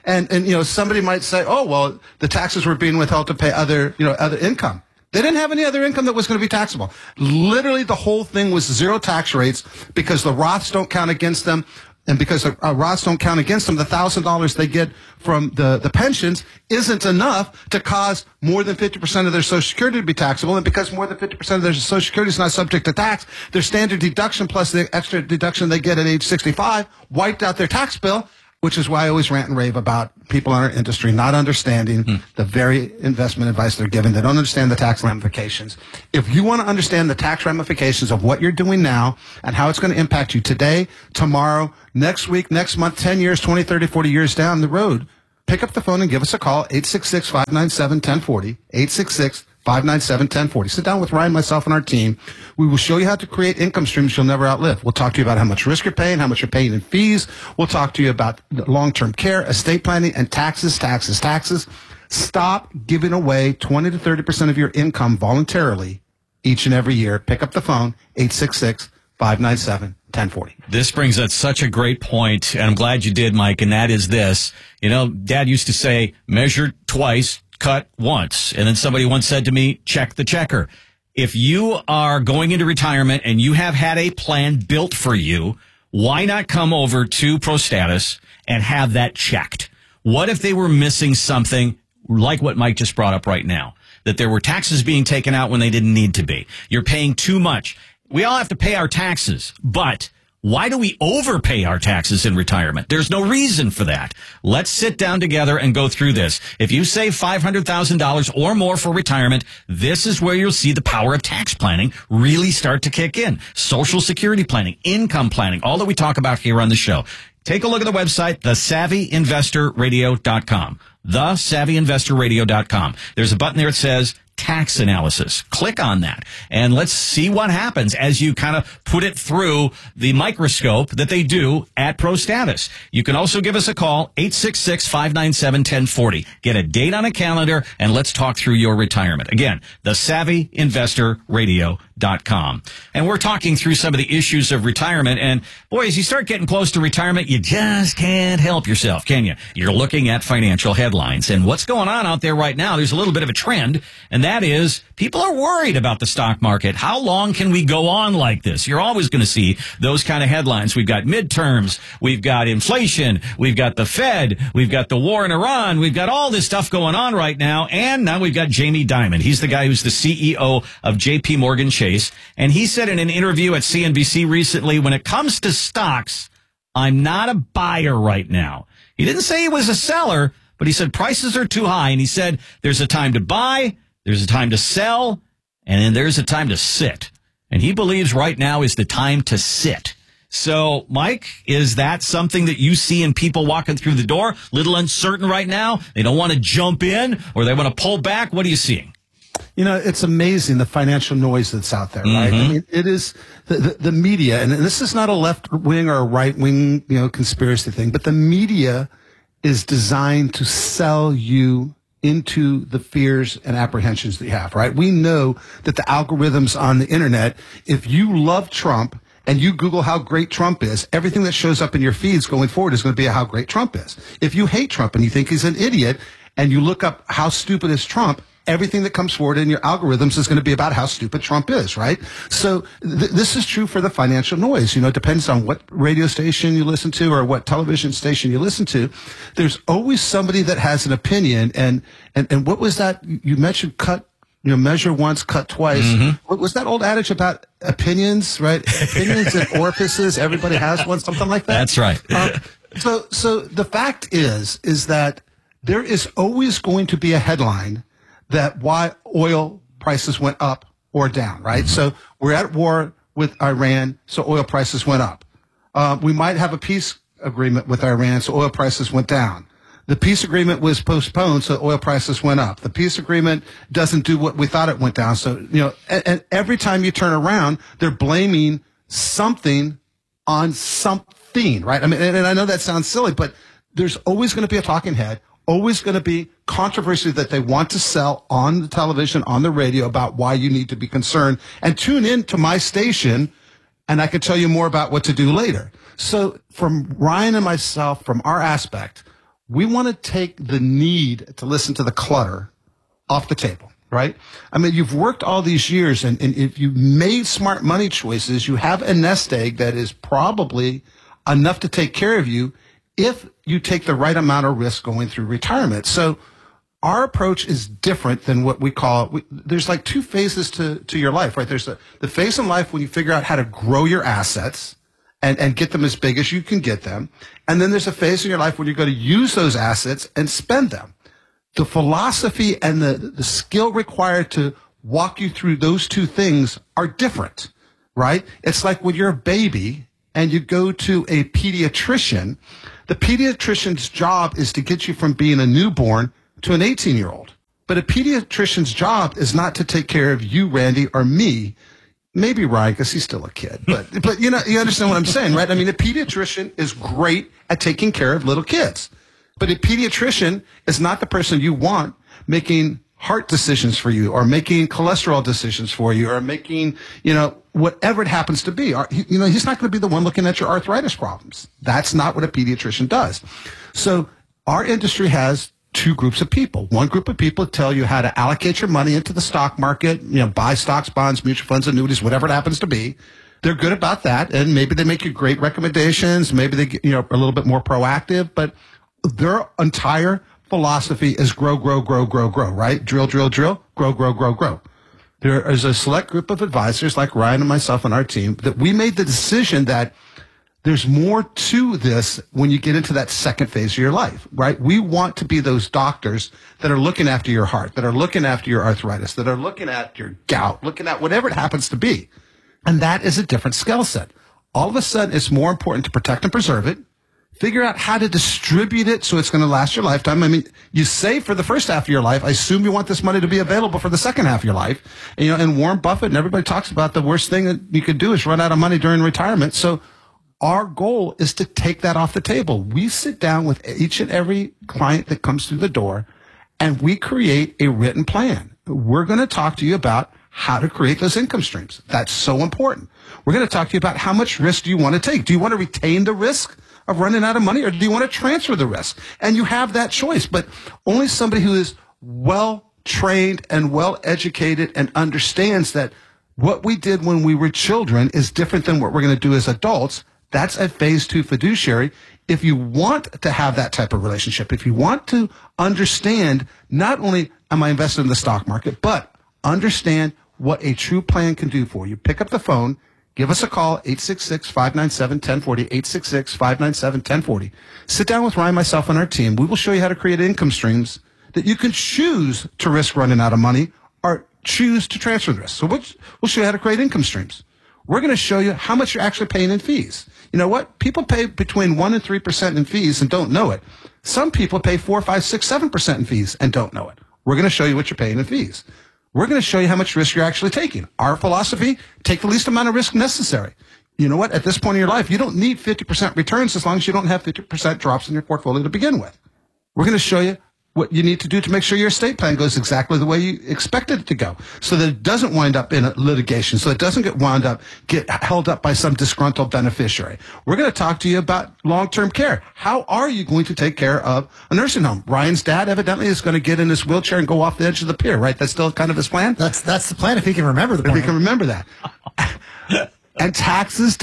And somebody might say, oh, well, the taxes were being withheld to pay other income. They didn't have any other income that was going to be taxable. Literally, the whole thing was zero tax rates because the Roths don't count against them. And because the Roths don't count against them, the $1,000 they get from the pensions isn't enough to cause more than 50% of their Social Security to be taxable. And because more than 50% of their Social Security is not subject to tax, their standard deduction plus the extra deduction they get at age 65 wiped out their tax bill, which is why I always rant and rave about people in our industry not understanding the very investment advice they're giving. They don't understand the tax ramifications. If you want to understand the tax ramifications of what you're doing now and how it's going to impact you today, tomorrow, next week, next month, 10 years, 20, 30, 40 years down the road, pick up the phone and give us a call, 866-597-1040, 866-597-1040. Sit down with Ryan, myself, and our team. We will show you how to create income streams you'll never outlive. We'll talk to you about how much risk you're paying, how much you're paying in fees. We'll talk to you about long-term care, estate planning, and taxes. Stop giving away 20 to 30% of your income voluntarily each and every year. Pick up the phone, 866-597-1040. This brings up such a great point, and I'm glad you did, Mike, and that is this. Dad used to say, measure twice, cut once. And then somebody once said to me, check the checker. If you are going into retirement and you have had a plan built for you, why not come over to ProStatus and have that checked? What if they were missing something like what Mike just brought up right now? That there were taxes being taken out when they didn't need to be. You're paying too much. We all have to pay our taxes, but why do we overpay our taxes in retirement? There's no reason for that. Let's sit down together and go through this. If you save $500,000 or more for retirement, this is where you'll see the power of tax planning really start to kick in. Social Security planning, income planning, all that we talk about here on the show. Take a look at the website, thesavvyinvestorradio.com. Thesavvyinvestorradio.com. There's a button there that says tax analysis. Click on that and let's see what happens as you kind of put it through the microscope that they do at ProStatus. You can also give us a call, 866-597-1040. Get a date on a calendar and let's talk through your retirement. Again, thesavvyinvestorradio.com. And we're talking through some of the issues of retirement. And boy, as you start getting close to retirement, you just can't help yourself, can you? You're looking at financial headlines. And what's going on out there right now, there's a little bit of a trend, and that is people are worried about the stock market. How long can we go on like this? You're always going to see those kind of headlines. We've got midterms. We've got inflation. We've got the Fed. We've got the war in Iran. We've got all this stuff going on right now. And now we've got Jamie Dimon. He's the guy who's the CEO of JP Morgan Chase. And he said in an interview at CNBC recently, when it comes to stocks, I'm not a buyer right now. He didn't say he was a seller, but he said prices are too high. And he said there's a time to buy, there's a time to sell, and then there's a time to sit. And he believes right now is the time to sit. So, Mike, is that something that you see in people walking through the door? Little uncertain right now? They don't want to jump in or they want to pull back? What are you seeing? It's amazing the financial noise that's out there, right? I mean, it is the media, and this is not a left wing or a right wing, conspiracy thing, but the media is designed to sell you into the fears and apprehensions that you have, right? We know that the algorithms on the internet, if you love Trump and you Google how great Trump is, everything that shows up in your feeds going forward is going to be how great Trump is. If you hate Trump and you think he's an idiot and you look up how stupid is Trump, everything that comes forward in your algorithms is going to be about how stupid Trump is, right? So this is true for the financial noise. It depends on what radio station you listen to or what television station you listen to. There's always somebody that has an opinion. And what was that? You mentioned measure once, cut twice. What was that old adage about opinions, right? Opinions and orifices. Everybody has one, something like that. That's right. So the fact is that there is always going to be a headline that why oil prices went up or down, right? So we're at war with Iran, so oil prices went up. We might have a peace agreement with Iran, so oil prices went down. The peace agreement was postponed, so oil prices went up. The peace agreement doesn't do what we thought it went down. So, and every time you turn around, they're blaming something on something, right? I mean, and I know that sounds silly, but there's always going to be a talking head, always going to be controversy that they want to sell on the television, on the radio about why you need to be concerned. And tune in to my station, and I can tell you more about what to do later. So from Ryan and myself, from our aspect, we want to take the need to listen to the clutter off the table, right? I mean, you've worked all these years, and if you made smart money choices, you have a nest egg that is probably enough to take care of you if you take the right amount of risk going through retirement. So our approach is different than what we call, there's like two phases to your life, right? There's the phase in life when you figure out how to grow your assets and get them as big as you can get them. And then there's a phase in your life when you're going to use those assets and spend them. The philosophy and the skill required to walk you through those two things are different, right? It's like when you're a baby and you go to a pediatrician, the pediatrician's job is to get you from being a newborn to an 18-year-old. But a pediatrician's job is not to take care of you, Randy, or me. Maybe Ryan, because he's still a kid. But you know, you understand what I'm saying, right? I mean, a pediatrician is great at taking care of little kids. But a pediatrician is not the person you want making heart decisions for you or making cholesterol decisions for you or making, whatever it happens to be. He's not going to be the one looking at your arthritis problems. That's not what a pediatrician does. So our industry has two groups of people. One group of people tell you how to allocate your money into the stock market, buy stocks, bonds, mutual funds, annuities, whatever it happens to be. They're good about that, and maybe they make you great recommendations. Maybe they get, a little bit more proactive, but their entire philosophy is grow, grow, grow, grow, grow, right? Drill, drill, drill, grow, grow, grow, grow. There is a select group of advisors like Ryan and myself and our team that we made the decision that there's more to this when you get into that second phase of your life, right? We want to be those doctors that are looking after your heart, that are looking after your arthritis, that are looking at your gout, looking at whatever it happens to be. And that is a different skill set. All of a sudden, it's more important to protect and preserve it, figure out how to distribute it so it's going to last your lifetime. I mean, you save for the first half of your life. I assume you want this money to be available for the second half of your life. And Warren Buffett and everybody talks about the worst thing that you could do is run out of money during retirement. So our goal is to take that off the table. We sit down with each and every client that comes through the door, and we create a written plan. We're going to talk to you about how to create those income streams. That's so important. We're going to talk to you about how much risk do you want to take. Do you want to retain the risk of running out of money, or do you want to transfer the risk? And you have that choice, but only somebody who is well-trained and well-educated and understands that what we did when we were children is different than what we're going to do as adults. That's a phase 2 fiduciary. If you want to have that type of relationship, if you want to understand not only am I invested in the stock market, but understand what a true plan can do for you, pick up the phone, give us a call, 866-597-1040, 866-597-1040. Sit down with Ryan, myself, and our team. We will show you how to create income streams that you can choose to risk running out of money or choose to transfer the risk. So we'll show you how to create income streams. We're going to show you how much you're actually paying in fees. You know what? People pay between 1% and 3% in fees and don't know it. Some people pay 4%, 5%, 6%, 7% in fees and don't know it. We're going to show you what you're paying in fees. We're going to show you how much risk you're actually taking. Our philosophy, take the least amount of risk necessary. You know what? At this point in your life, you don't need 50% returns as long as you don't have 50% drops in your portfolio to begin with. We're going to show you what you need to do to make sure your estate plan goes exactly the way you expected it to go, so that it doesn't wind up in a litigation, so it doesn't get held up by some disgruntled beneficiary. We're going to talk to you about long-term care. How are you going to take care of a nursing home? Ryan's dad evidently is going to get in his wheelchair and go off the edge of the pier, right? That's still kind of his plan? That's the plan, if he can remember the plan. If he can remember that. And taxes.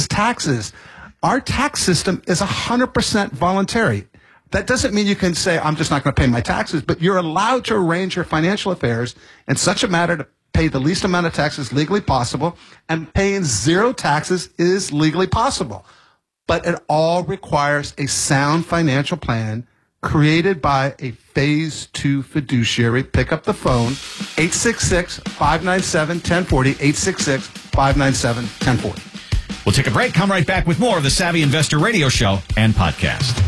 Our tax system is 100% voluntary. That doesn't mean you can say, I'm just not going to pay my taxes, but you're allowed to arrange your financial affairs in such a manner to pay the least amount of taxes legally possible, and paying zero taxes is legally possible. But it all requires a sound financial plan created by a phase 2 fiduciary. Pick up the phone, 866-597-1040, 866-597-1040. We'll take a break, come right back with more of the Savvy Investor Radio Show and podcast.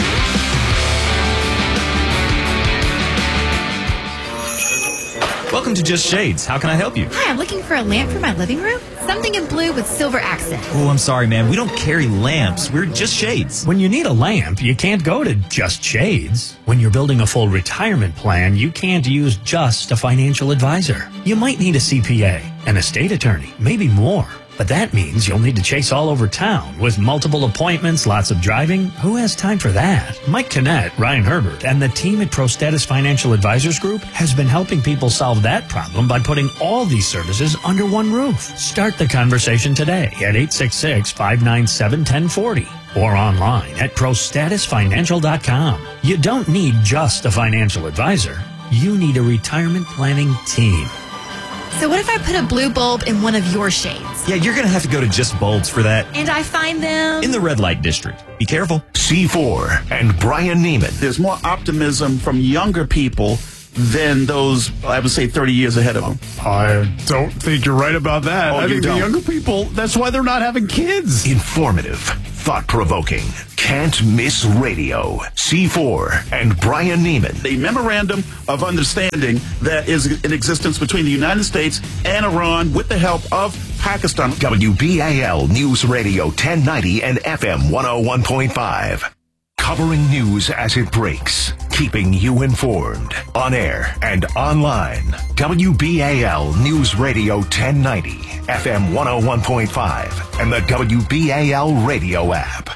Welcome to Just Shades. How can I help you? Hi, I'm looking for a lamp for my living room. Something in blue with silver accents. Oh, I'm sorry, man. We don't carry lamps. We're Just Shades. When you need a lamp, you can't go to Just Shades. When you're building a full retirement plan, you can't use just a financial advisor. You might need a CPA, an estate attorney, maybe more. But that means you'll need to chase all over town with multiple appointments, lots of driving. Who has time for that? Mike Kinnett, Ryan Herbert, and the team at ProStatus Financial Advisors Group has been helping people solve that problem by putting all these services under one roof. Start the conversation today at 866-597-1040 or online at ProStatusFinancial.com. You don't need just a financial advisor. You need a retirement planning team. So what if I put a blue bulb in one of your shades? Yeah, you're going to have to go to Just Bulbs for that. And I find them in the red light district. Be careful. C4 and Brian Neiman. There's more optimism from younger people than those, I would say, 30 years ahead of them. I don't think you're right about that. I think the younger people, that's why they're not having kids. Informative, thought-provoking, can't miss radio. C4 and Brian Neiman. The memorandum of understanding that is in existence between the United States and Iran with the help of Pakistan. WBAL News Radio 1090 and FM 101.5. Covering news as it breaks, keeping you informed, on air and online. WBAL News Radio 1090, FM 101.5, and the WBAL radio app.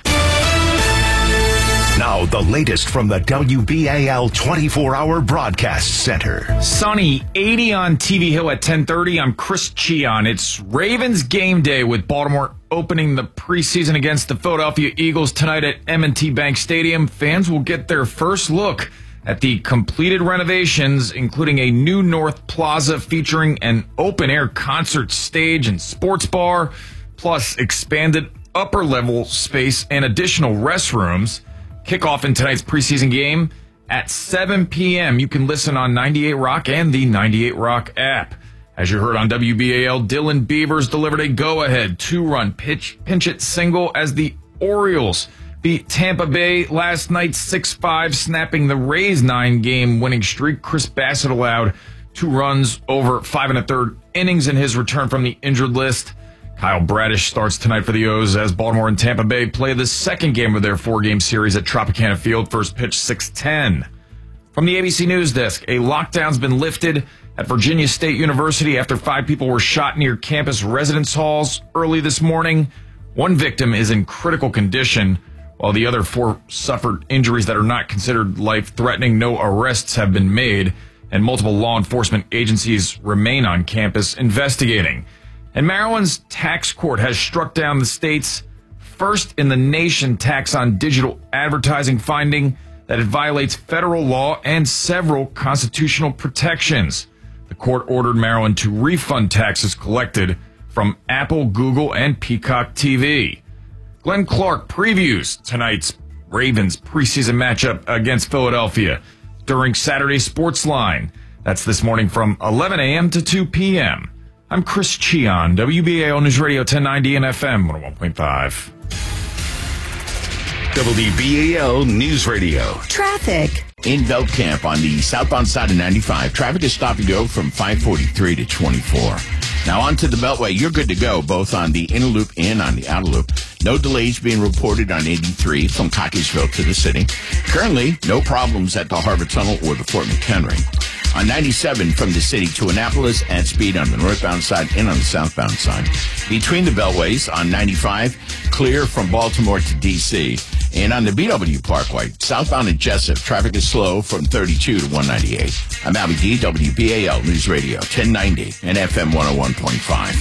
Now, the latest from the WBAL 24-hour broadcast center. Sunny, 80 on TV Hill at 10:30. I'm Chris Cheon. It's Ravens game day with Baltimore opening the preseason against the Philadelphia Eagles tonight at M&T Bank Stadium. Fans will get their first look at the completed renovations, including a new North Plaza featuring an open-air concert stage and sports bar, plus expanded upper-level space and additional restrooms. Kickoff in tonight's preseason game at 7 p.m. You can listen on 98 Rock and the 98 Rock app. As you heard on WBAL, Dylan Beavers delivered a go-ahead two-run pinch-hit single as the Orioles beat Tampa Bay last night 6-5, snapping the Rays' 9-game winning streak. Chris Bassett allowed 2 runs over 5 1/3 innings in his return from the injured list. Kyle Bradish starts tonight for the O's as Baltimore and Tampa Bay play the second game of their 4-game series at Tropicana Field. First pitch 6:10. From the ABC News Desk, a lockdown's been lifted at Virginia State University after 5 people were shot near campus residence halls early this morning. 1 victim is in critical condition, while the other 4 suffered injuries that are not considered life-threatening. No arrests have been made, and multiple law enforcement agencies remain on campus investigating. And Maryland's tax court has struck down the state's first-in-the-nation tax on digital advertising, finding that it violates federal law and several constitutional protections. The court ordered Maryland to refund taxes collected from Apple, Google, and Peacock TV. Glenn Clark previews tonight's Ravens preseason matchup against Philadelphia during Saturday's Sportsline. That's this morning from 11 a.m. to 2 p.m. I'm Chris Cheon, WBAL News Radio 1090 and FM 101.5. WBAL News Radio. Traffic. In Veltcamp on the southbound side of 95, traffic is stop and go from 543 to 24. Now on to the Beltway. You're good to go, both on the inner loop and on the outer loop. No delays being reported on 83 from Cockeysville to the city. Currently, no problems at the Harbor Tunnel or the Fort McHenry. On 97 from the city to Annapolis, at speed on the northbound side and on the southbound side. Between the Beltways on 95, clear from Baltimore to D.C. And on the BW Parkway, southbound at Jessup, traffic is slow from 32 to 198. I'm Albie D, WBAL News Radio 1090 and FM 101.5.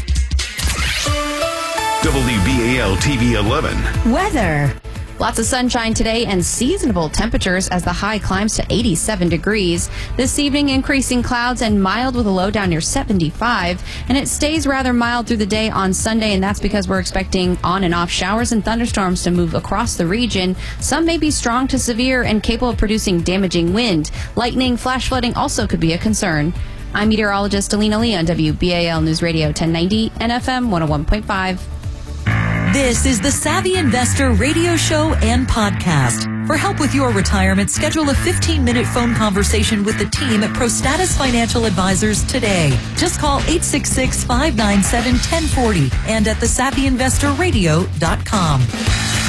WBAL TV 11. Weather. Lots of sunshine today and seasonable temperatures as the high climbs to 87 degrees. This evening, increasing clouds and mild with a low down near 75. And it stays rather mild through the day on Sunday, and that's because we're expecting on and off showers and thunderstorms to move across the region. Some may be strong to severe and capable of producing damaging wind. Lightning, flash flooding also could be a concern. I'm meteorologist Alina Lee on WBAL News Radio 1090 and FM 101.5. This is the Savvy Investor radio show and podcast. For help with your retirement, schedule a 15-minute phone conversation with the team at ProStatus Financial Advisors today. Just call 866-597-1040 and at thesavvyinvestorradio.com.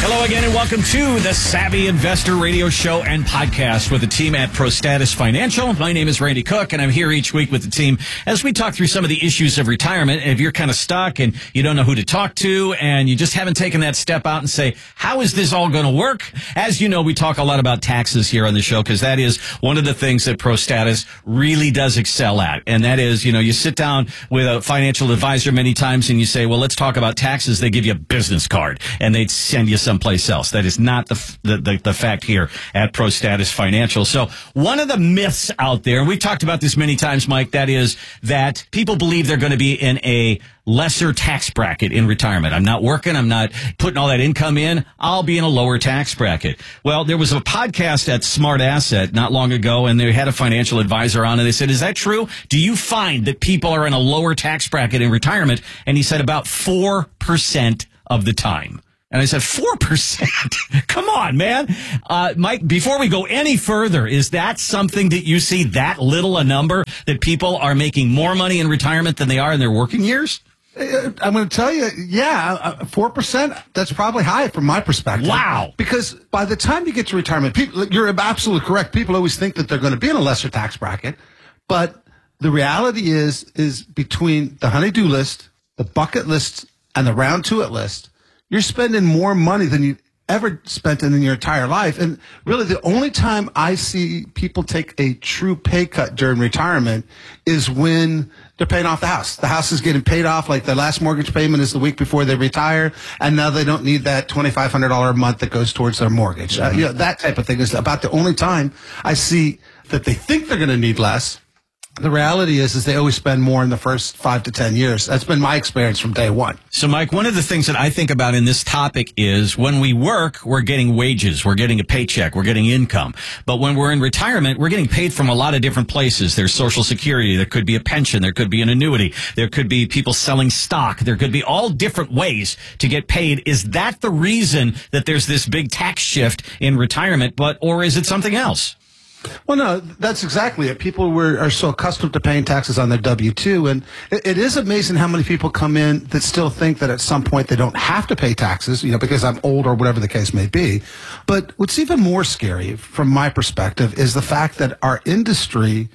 Hello again and welcome to the Savvy Investor Radio Show and Podcast with the team at ProStatus Financial. My name is Randy Cook and I'm here each week with the team as we talk through some of the issues of retirement. If you're kind of stuck and you don't know who to talk to and you just haven't taken that step out and say, how is this all going to work? As you know, we talk a lot about taxes here on the show because that is one of the things that ProStatus really does excel at. And that is, you sit down with a financial advisor many times and you say, well, let's talk about taxes. They give you a business card and they send you someplace else. That is not the fact here at ProStatus Financial. So one of the myths out there, and we've talked about this many times, Mike, that is that people believe they're going to be in a lesser tax bracket in retirement. I'm not working. I'm not putting all that income in. I'll be in a lower tax bracket. Well, there was a podcast at Smart Asset not long ago, and they had a financial advisor on, and they said, is that true? Do you find that people are in a lower tax bracket in retirement? And he said about 4% of the time. And I said, 4%? Come on, man. Mike, before we go any further, is that something that you see that little a number that people are making more money in retirement than they are in their working years? I'm going to tell you, 4%, that's probably high from my perspective. Wow. Because by the time you get to retirement, you're absolutely correct. People always think that they're going to be in a lesser tax bracket. But the reality is between the honey-do list, the bucket list, and the round to it list, you're spending more money than you ever spent in your entire life. And really the only time I see people take a true pay cut during retirement is when they're paying off the house. The house is getting paid off, like their last mortgage payment is the week before they retire, and now they don't need that $2,500 a month that goes towards their mortgage. That type of thing is about the only time I see that they think they're going to need less. The reality is they always spend more in the first 5 to 10 years. That's been my experience from day one. So, Mike, one of the things that I think about in this topic is when we work, we're getting wages, we're getting a paycheck, we're getting income. But when we're in retirement, we're getting paid from a lot of different places. There's Social Security, there could be a pension, there could be an annuity, there could be people selling stock, there could be all different ways to get paid. Is that the reason that there's this big tax shift in retirement, or is it something else? Well, no, that's exactly it. People are so accustomed to paying taxes on their W-2, and it is amazing how many people come in that still think that at some point they don't have to pay taxes, because I'm old or whatever the case may be. But what's even more scary from my perspective is the fact that our industry,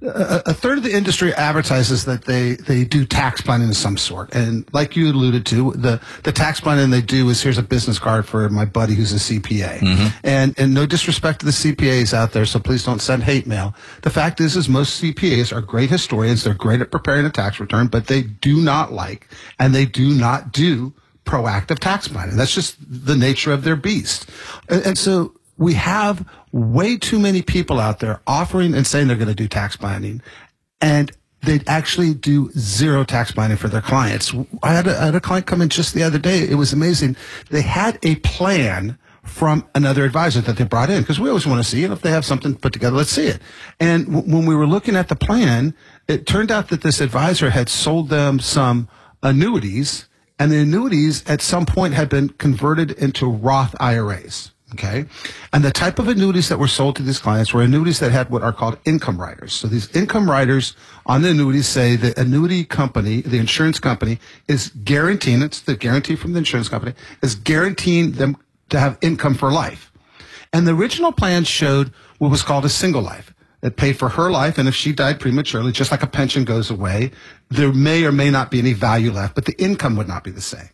a third of the industry advertises that they do tax planning of some sort. And like you alluded to, the tax planning they do is, here's a business card for my buddy who's a CPA. Mm-hmm. And no disrespect to the CPAs out there, so please don't send hate mail. The fact is most CPAs are great historians. They're great at preparing a tax return, but they do not like and they do not do proactive tax planning. That's just the nature of their beast. And so we have way too many people out there offering and saying they're going to do tax planning, and they actually do zero tax planning for their clients. I had a client come in just the other day. It was amazing. They had a plan from another advisor that they brought in, because we always want to see it. If they have something put together, let's see it. And when we were looking at the plan, it turned out that this advisor had sold them some annuities, and the annuities at some point had been converted into Roth IRAs. Okay. And the type of annuities that were sold to these clients were annuities that had what are called income riders. So these income riders on the annuities say the annuity company, the insurance company, is guaranteeing, it's the guarantee from the insurance company, is guaranteeing them to have income for life. And the original plan showed what was called a single life. It paid for her life, and if she died prematurely, just like a pension goes away, there may or may not be any value left, but the income would not be the same.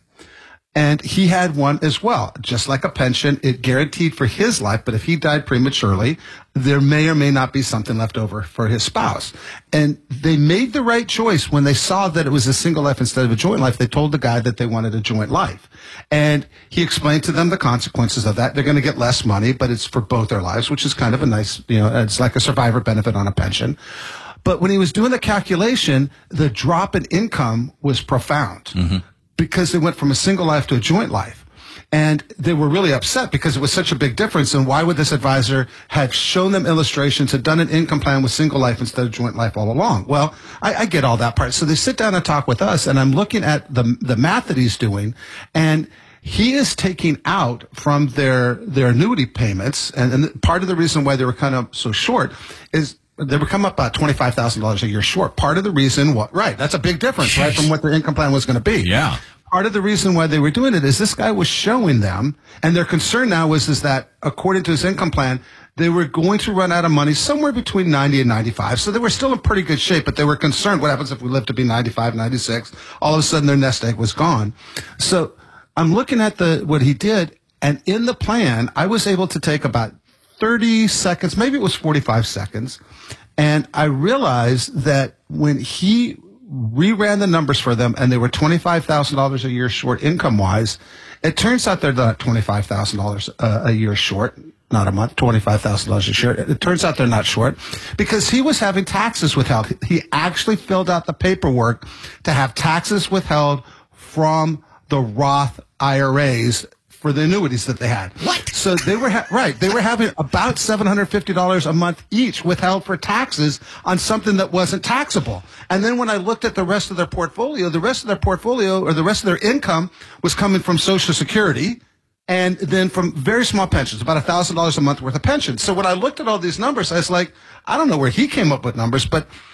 And he had one as well, just like a pension. It guaranteed for his life, but if he died prematurely, there may or may not be something left over for his spouse. And they made the right choice when they saw that it was a single life instead of a joint life. They told the guy that they wanted a joint life. And he explained to them the consequences of that. They're going to get less money, but it's for both their lives, which is kind of a nice, it's like a survivor benefit on a pension. But when he was doing the calculation, the drop in income was profound. Mm-hmm. Because they went from a single life to a joint life. And they were really upset because it was such a big difference. And why would this advisor have shown them illustrations, had done an income plan with single life instead of joint life all along? Well, I get all that part. So they sit down and talk with us, and I'm looking at the math that he's doing, and he is taking out from their annuity payments. And part of the reason why they were kind of so short is they would come up about $25,000 a year short. Part of the reason, right, that's a big difference, right, from what their income plan was going to be. Yeah. part of the reason why they were doing it is this guy was showing them, and their concern now is that according to his income plan, they were going to run out of money somewhere between 90 and 95. So they were still in pretty good shape, but they were concerned what happens if we live to be 95, 96. All of a sudden their nest egg was gone. So I'm looking at what he did, and in the plan, I was able to take about 30 seconds, maybe it was 45 seconds, and I realized that when he reran the numbers for them and they were $25,000 a year short income-wise, it turns out they're not $25,000 a year short, not a month, $25,000 a year. It turns out they're not short because he was having taxes withheld. He actually filled out the paperwork to have taxes withheld from the Roth IRAs for the annuities that they had. What? So they were they were having about $750 a month each withheld for taxes on something that wasn't taxable. And then when I looked at the rest of their portfolio, or the rest of their income was coming from Social Security and then from very small pensions, about $1,000 a month worth of pensions. So when I looked at all these numbers, I was like, I don't know where he came up with numbers, but